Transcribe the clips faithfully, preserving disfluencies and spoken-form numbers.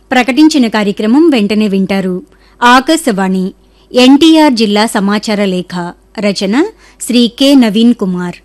ప్రకటించిన కార్యక్రమం వెంటనే వింటారు. ఆకాశవాణి ఎన్టీఆర్ జిల్లా సమాచార లేఖ రచన శ్రీ కె నవీన్ కుమార్.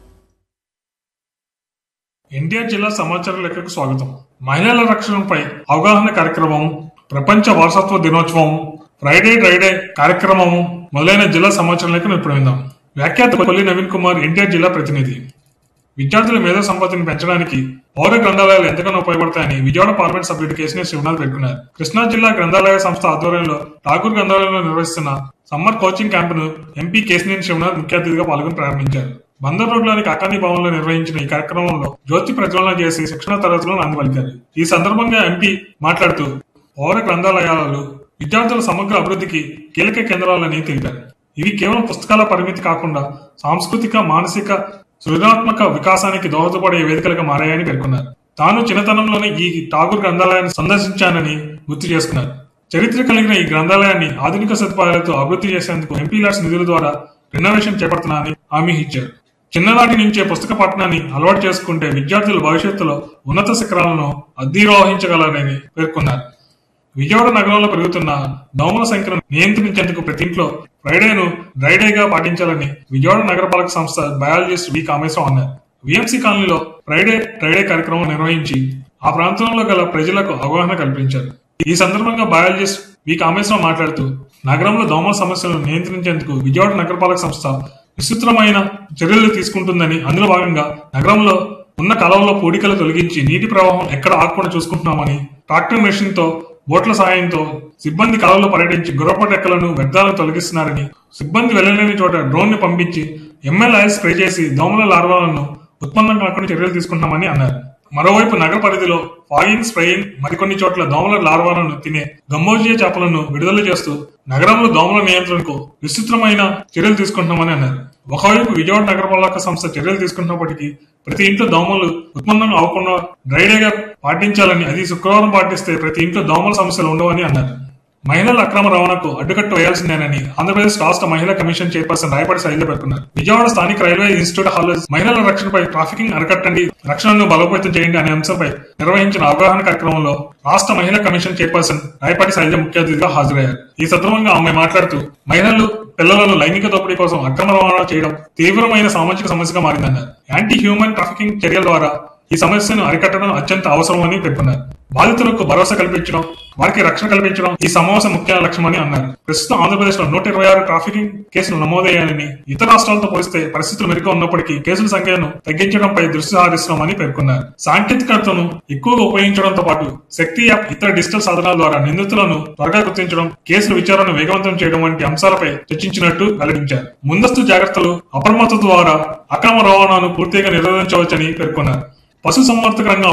ఎన్టీఆర్ జిల్లా సమాచార లేఖకు స్వాగతం. మహిళల రక్షణపై అవగాహన కార్యక్రమం, ప్రపంచ వారసత్వ దినోత్సవం, ఫ్రైడే డ్రైడే కార్యక్రమం మొదలైన జిల్లా సమాచార లేఖను ఇప్పుడు విందాం. వ్యాఖ్యాత కొల్లి నవీన్ కుమార్, ఎన్టీఆర్ జిల్లా ప్రతినిధి. విద్యార్థుల మేధో సంపత్తిని పెంచడానికి పౌర గ్రంథాలయాలు ఎంతగానో ఉపయోగపడతాయని విజయవాడ పార్లమెంట్ సభ్యుడు కేసీఆర్ శివనాథ్ పేర్కొన్నారు. కృష్ణా జిల్లా గ్రంథాలయ సంస్థ ఆధ్వర్యంలో ఠాగూర్ గ్రంథాలయంలో నిర్వహిస్తున్న summer coaching క్యాంపును MP KCR Sivanath ముఖ్య అతిథిగా పాల్గొని ప్రారంభించారు. బందర్ రోడ్లోని కాకానీ భవన్లో నిర్వహించిన ఈ కార్యక్రమంలో జ్యోతి ప్రజ్వలన చేసి శిక్షణ తరగతులను అందివలికారు. ఈ సందర్భంగా ఎంపీ మాట్లాడుతూ పౌర గ్రంథాలయాలు విద్యార్థుల సమగ్ర అభివృద్ధికి కీలక కేంద్రాలని తెలిపారు. ఇవి కేవలం పుస్తకాల పరిమితి కాకుండా సాంస్కృతిక, మానసిక, సృజనాత్మక వికాసానికి దోహదపడే వేదికలుగా మారాయని పేర్కొన్నారు. తాను చిన్నతనంలోనే ఈ ఠాగూర్ గ్రంథాలయాన్ని సందర్శించానని గుర్తు చేసుకున్నారు. చరిత్ర కలిగిన ఈ గ్రంథాలయాన్ని ఆధునిక సదుపాయాలతో అభివృద్ధి చేసేందుకు ఎంపీ లాడ్స్ నిధుల ద్వారా రెనోవేషన్ చేపడుతున్నానని హామీ ఇచ్చారు. చిన్ననాటి నుంచే పుస్తక పఠనాన్ని అలవాటు చేసుకుంటే విద్యార్థులు భవిష్యత్తులో ఉన్నత శిఖరాలను అధిరోహించగలరని పేర్కొన్నారు. విజయవాడ నగరంలో పెరుగుతున్న దోమల సంఖ్యను నియంత్రించేందుకు ప్రతి ఇంట్లో ఫ్రైడేను డ్రైడేగా పాటించాలని విజయవాడ నగరపాలక సంస్థ బయాలజిస్ట్ వి కామేశ్వరం అన్నారు. విఎంసీ కాలనీలో ఫ్రైడే డ్రైడే కార్యక్రమం నిర్వహించి ఆ ప్రాంతంలో గల ప్రజలకు అవగాహన కల్పించారు. ఈ సందర్భంగా బయాలజిస్ట్ వి కామేశ్వరం మాట్లాడుతూ నగరంలో దోమల సమస్యలను నియంత్రించేందుకు విజయవాడ నగరపాలక సంస్థ విస్తృతమైన చర్యలు తీసుకుంటుందని, అందులో భాగంగా నగరంలో ఉన్న కాలువలో పూడికలు తొలగించి నీటి ప్రవాహం ఎక్కడ ఆగకుండా చూసుకుంటున్నామని, ట్రాక్టర్ మెషిన్ తో బోట్ల సాయంతో సిబ్బంది కాలంలో పర్యటించి గుర్రపటెక్కలను వ్యర్థాలను తొలగిస్తున్నారని, సిబ్బంది వెళ్లలేని చోట డ్రోన్ ని పంపించి ఎంఎల్ ఆయిల్ స్ప్రే చేసి దోమల లార్వాలను ఉత్పన్నం కాకుండా చర్యలు తీసుకుంటున్నామని అన్నారు. మరోవైపు నగర పరిధిలో ఫాగింగ్, స్ప్రేయింగ్, మరికొన్ని చోట్ల దోమల లార్వాలను తినే గంబోజియా చేపలను విడుదల చేస్తూ నగరంలో దోమల నియంత్రణకు విస్తృతమైన చర్యలు తీసుకుంటున్నామని అన్నారు. ఒకవైపు విజయవాడ నగరపాలక సంస్థ చర్యలు తీసుకున్నప్పటికీ ప్రతి ఇంట్లో దోమలు ఉత్పన్నం అవ్వకుండా డ్రైడేగా పాటించాలని, అది శుక్రవారం పాటిస్తే ప్రతి ఇంట్లో దోమల సమస్యలు ఉండవని అన్నారు. మహిళల అక్రమ రవాణాకు అడ్డుకట్ట వేయాల్సిందేనని ఆంధ్రప్రదేశ్ రాష్ట్ర మహిళా కమిషన్ చైర్పర్సన్ రాయపాటి శైలజ పేర్కొన్నారు. విజయవాడ స్థానిక రైల్వే ఇన్స్టిట్యూట్ హాల్లో మహిళల రక్షణపై ట్రాఫికింగ్ అరికట్టండి, రక్షణను బలోపేతం చేయండి అనే అంశంపై నిర్వహించిన అవగాహన కార్యక్రమంలో రాష్ట్ర మహిళా కమిషన్ చైర్పర్సన్ రాయపాటి శైలజ ముఖ్య అతిథిగా హాజరయ్యారు. ఈ సందర్భంగా ఆమె మాట్లాడుతూ మహిళలు, పిల్లలను లైంగిక దోపిడీ కోసం అక్రమ రవాణా చేయడం తీవ్రమైన సామాజిక సమస్యగా మారిందన్నారు. యాంటీ హ్యూమన్ ట్రాఫికింగ్ చర్యల ద్వారా ఈ సమస్యను అరికట్టడం అత్యంత అవసరమని పేర్కొన్నారు. బాధితులకు భరోసా కల్పించడం, వారికి రక్షణ కల్పించడం ఈ సమావేశం ముఖ్య లక్ష్యమని అన్నారు. ప్రస్తుతం ఆంధ్రప్రదేశ్ లో నూట ఇరవై ఆరు ట్రాఫికింగ్ కేసులు నమోదయ్యాయని, ఇతర రాష్ట్రాలతో పోలిస్తే పరిస్థితులు మెరుగ్గా ఉన్నప్పటికీ కేసుల సంఖ్యను తగ్గించడంపై దృష్టి సారిస్తున్నామని పేర్కొన్నారు. సాంకేతికతను ఎక్కువగా ఉపయోగించడంతో పాటు శక్తి యాప్, ఇతర డిజిటల్ సాధనాల ద్వారా నిందితులను త్వరగా గుర్తించడం, కేసుల విచారణను వేగవంతం చేయడం వంటి అంశాలపై చర్చించినట్టు వెల్లడించారు. ముందస్తు జాగ్రత్తలు, అప్రమత్తత ద్వారా అక్రమ రవాణాను పూర్తిగా నిరోధించవచ్చని పేర్కొన్నారు. పశు సంవర్ధక రంగం